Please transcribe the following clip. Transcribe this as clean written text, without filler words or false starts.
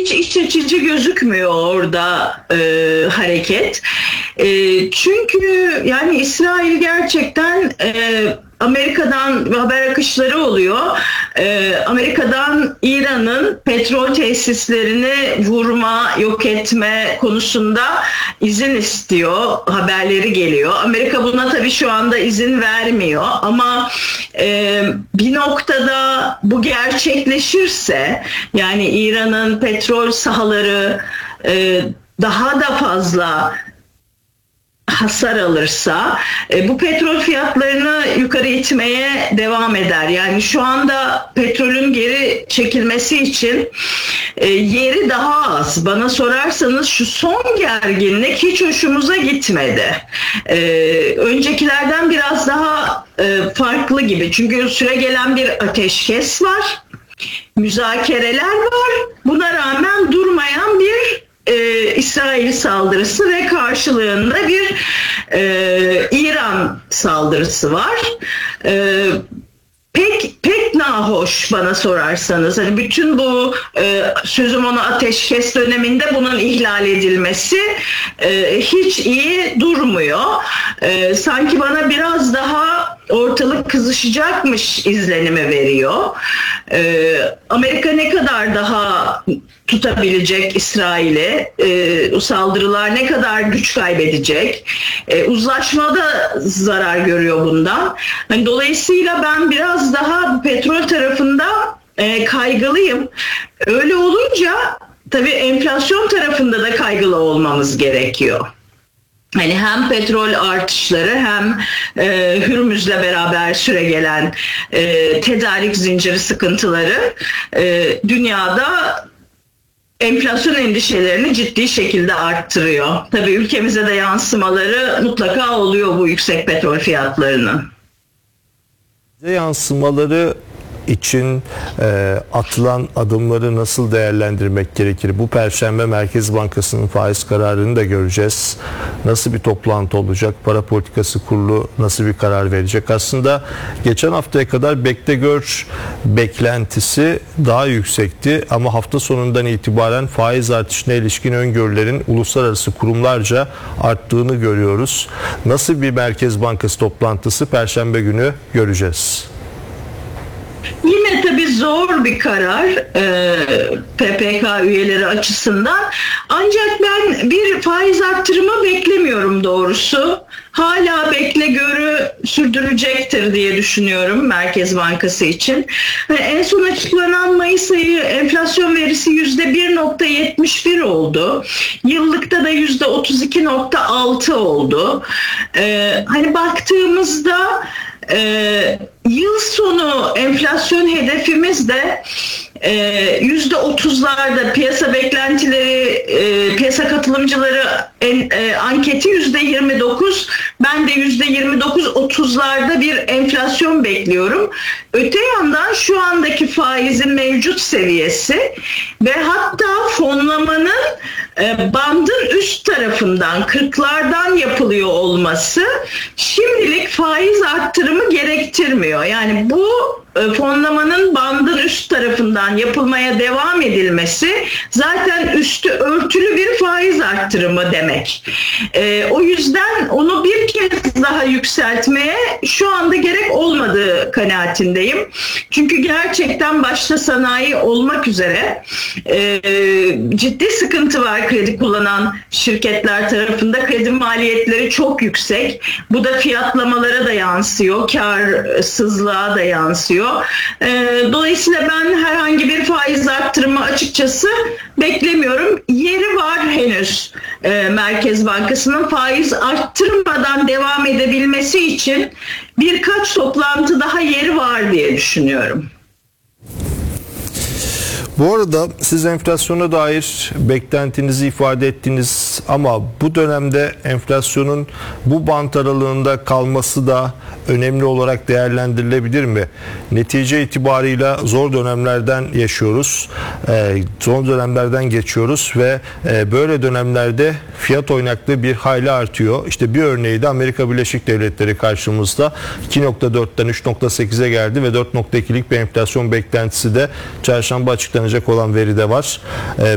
hiç iç açıcı gözükmüyor orada hareket. Çünkü yani İsrail gerçekten Amerika'dan haber akışları oluyor. Amerika'dan İran'ın petrol tesislerini vurma, yok etme konusunda izin istiyor. Haberleri geliyor. Amerika buna tabii şu anda izin vermiyor. Ama bir noktada bu gerçekleşirse, yani İran'ın petrol sahaları daha da fazla hasar alırsa bu petrol fiyatlarını yukarı itmeye devam eder. Yani şu anda petrolün geri çekilmesi için yeri daha az. Bana sorarsanız şu son gerginlik hiç hoşumuza gitmedi. Öncekilerden biraz daha farklı gibi. Çünkü süregelen bir ateşkes var. Müzakereler var. Buna rağmen durmayan bir İsrail saldırısı ve karşılığında bir İran saldırısı var. Pek nahoş bana sorarsanız. Hani bütün bu sözüm ona ateşkes döneminde bunun ihlal edilmesi hiç iyi durmuyor. Sanki bana biraz daha ortalık kızışacakmış izlenimi veriyor. Amerika ne kadar daha tutabilecek İsrail'i? Saldırılar ne kadar güç kaybedecek? Uzlaşmada zarar görüyor bundan. Yani dolayısıyla ben biraz daha petrol tarafında kaygılıyım. Öyle olunca tabii enflasyon tarafında da kaygılı olmamız gerekiyor. Hani hem petrol artışları hem Hürmüz'le beraber süregelen tedarik zinciri sıkıntıları dünyada enflasyon endişelerini ciddi şekilde arttırıyor. Tabii ülkemize de yansımaları mutlaka oluyor bu yüksek petrol fiyatlarının. Yansımaları için atılan adımları nasıl değerlendirmek gerekir? Bu Perşembe Merkez Bankası'nın faiz kararını da göreceğiz. Nasıl bir toplantı olacak? Para Politikası Kurulu nasıl bir karar verecek? Aslında geçen haftaya kadar bekle gör beklentisi daha yüksekti ama hafta sonundan itibaren faiz artışına ilişkin öngörülerin uluslararası kurumlarca arttığını görüyoruz. Nasıl bir Merkez Bankası toplantısı Perşembe günü göreceğiz? Yine tabii zor bir karar PPK üyeleri açısından. Ancak ben bir faiz arttırımı beklemiyorum doğrusu. Hala bekle görü sürdürecektir diye düşünüyorum Merkez Bankası için. En son açıklanan Mayıs ayı enflasyon verisi %1.71 oldu. Yıllıkta da %32.6 oldu. Hani baktığımızda yıl sonu enflasyon hedefimiz de %30'larda piyasa beklentileri, piyasa katılımcıları anketi %29, ben de %29-30'larda bir enflasyon bekliyorum. Öte yandan şu andaki faizin mevcut seviyesi ve hatta fonlamanın bandın üst tarafından 40'lardan yapılıyor olması şimdilik faiz arttırımı gerektirmiyor. Yani bu fonlamanın bandın üst tarafından yapılmaya devam edilmesi zaten üstü örtülü bir faiz arttırımı demek. O yüzden onu bir kez daha yükseltmeye şu anda gerek olmadığı kanaatindeyim. Çünkü gerçekten başta sanayi olmak üzere ciddi sıkıntı var kredi kullanan şirketler tarafında. Kredi maliyetleri çok yüksek. Bu da fiyatlamalara da yansıyor, kârsızlığa da yansıyor. Dolayısıyla ben herhangi bir faiz arttırımı açıkçası beklemiyorum. Yeri var henüz Merkez Bankası'nın faiz arttırmadan devam edebilmesi için birkaç toplantı daha yeri var diye düşünüyorum. Bu arada siz enflasyona dair beklentinizi ifade ettiniz ama bu dönemde enflasyonun bu bant aralığında kalması da önemli olarak değerlendirilebilir mi? Netice itibarıyla zor dönemlerden yaşıyoruz, zor dönemlerden geçiyoruz ve böyle dönemlerde fiyat oynaklığı bir hayli artıyor. İşte bir örneği de Amerika Birleşik Devletleri karşımızda 2.4'ten 3.8'e geldi ve 4.2'lik bir enflasyon beklentisi de çarşamba açıklanacak olan veride var.